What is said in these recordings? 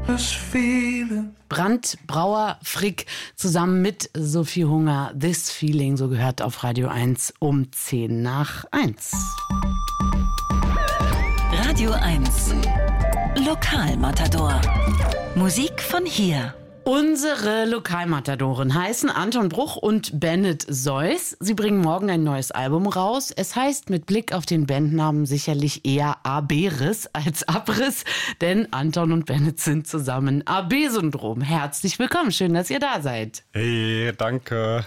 Brandt, Brauer, Frick zusammen mit Sophie Hunger. This Feeling, so gehört auf Radio 1 um 10:10. Radio 1 Lokalmatador. Musik von hier. Unsere Lokalmatadoren heißen Anton Bruch und Bennett Seuss. Sie bringen morgen ein neues Album raus. Es heißt mit Blick auf den Bandnamen sicherlich eher AB-Riss als Abriss, denn Anton und Bennett sind zusammen. AB-Syndrom. Herzlich willkommen, schön, dass ihr da seid. Hey, danke.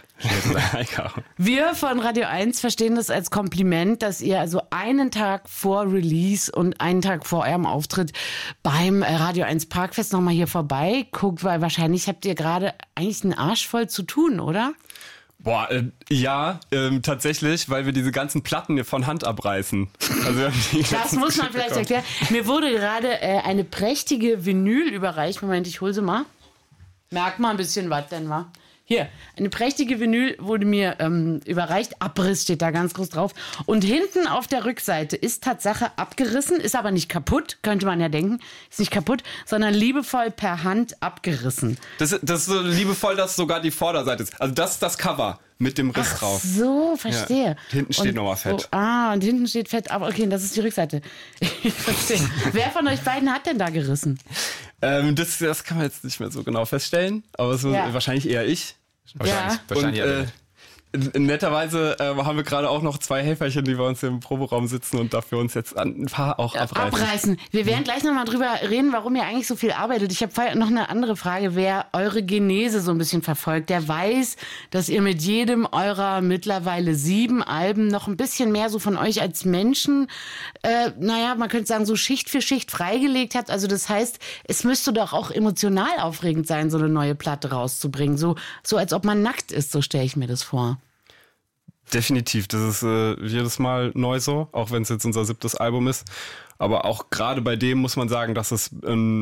Wir von Radio 1 verstehen das als Kompliment, dass ihr also einen Tag vor Release und einen Tag vor eurem Auftritt beim Radio 1 Parkfest nochmal hier vorbei guckt, weil wahrscheinlich habt ihr gerade eigentlich einen Arsch voll zu tun, oder? Boah, ja, tatsächlich, weil wir diese ganzen Platten hier von Hand abreißen. Also das muss man vielleicht erklären. Mir wurde gerade eine prächtige Vinyl überreicht. Moment, ich hol sie mal. Merk mal ein bisschen, was denn war. Hier, eine prächtige Vinyl wurde mir überreicht. Abriss steht da ganz groß drauf. Und hinten auf der Rückseite ist Tatsache abgerissen, ist aber nicht kaputt, könnte man ja denken. Ist nicht kaputt, sondern liebevoll per Hand abgerissen. Das ist so liebevoll, dass sogar die Vorderseite ist. Also das ist das Cover mit dem Riss drauf. So, verstehe. Ja, hinten steht nochmal fett. Und hinten steht fett. Aber okay, das ist die Rückseite. Ich verstehe. Wer von euch beiden hat denn da gerissen? Das kann man jetzt nicht mehr so genau feststellen, aber es ist wahrscheinlich eher ich. Wahrscheinlich. Netterweise haben wir gerade auch noch 2 Helferchen, die bei uns im Proberaum sitzen und dafür uns jetzt ein paar auch abreißen. Wir werden gleich nochmal drüber reden, warum ihr eigentlich so viel arbeitet. Ich habe vorher noch eine andere Frage. Wer eure Genese so ein bisschen verfolgt, der weiß, dass ihr mit jedem eurer mittlerweile 7 Alben noch ein bisschen mehr so von euch als Menschen, man könnte sagen, so Schicht für Schicht freigelegt habt. Also das heißt, es müsste doch auch emotional aufregend sein, so eine neue Platte rauszubringen. So als ob man nackt ist, so stelle ich mir das vor. Definitiv, das ist jedes Mal neu so, auch wenn es jetzt unser 7. Album ist. Aber auch gerade bei dem muss man sagen, dass es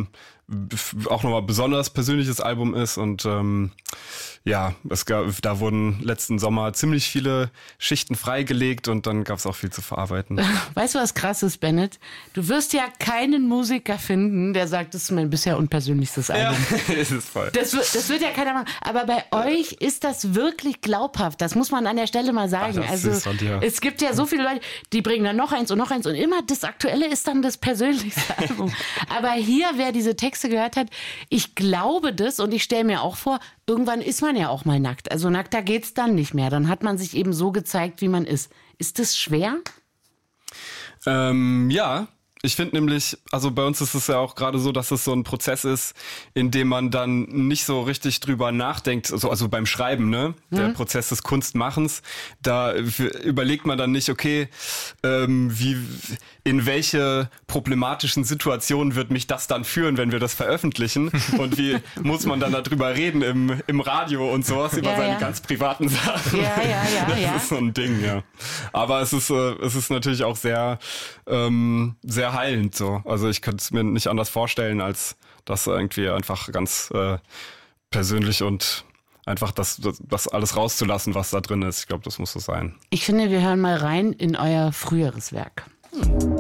auch nochmal besonders persönliches Album ist. Und da wurden letzten Sommer ziemlich viele Schichten freigelegt und dann gab es auch viel zu verarbeiten. Weißt du, was krass ist, Bennett? Du wirst ja keinen Musiker finden, der sagt, das ist mein bisher unpersönlichstes Album. Ja, ist es voll. Das wird ja keiner machen. Aber bei euch ist das wirklich glaubhaft. Das muss man an der Stelle mal sagen. Es gibt ja so viele Leute, die bringen dann noch eins und immer das Aktuelle ist dann das persönlichste Album. Aber hier, wer diese Texte gehört hat, ich glaube das und ich stelle mir auch vor, irgendwann ist man ja auch mal nackt. Also nackter geht's dann nicht mehr. Dann hat man sich eben so gezeigt, wie man ist. Ist das schwer? Ja. Ich finde nämlich, also bei uns ist es ja auch gerade so, dass es so ein Prozess ist, in dem man dann nicht so richtig drüber nachdenkt, also beim Schreiben, ne? Der Prozess des Kunstmachens, da überlegt man dann nicht, okay, in welche problematischen Situationen wird mich das dann führen, wenn wir das veröffentlichen? Und wie muss man dann darüber reden im Radio und sowas, über seine ganz privaten Sachen? Das ist so ein Ding, ja. Aber es ist natürlich auch sehr heilend so. Also ich könnte es mir nicht anders vorstellen, als das irgendwie einfach ganz persönlich und einfach das alles rauszulassen, was da drin ist. Ich glaube, das muss so sein. Ich finde, wir hören mal rein in euer früheres Werk.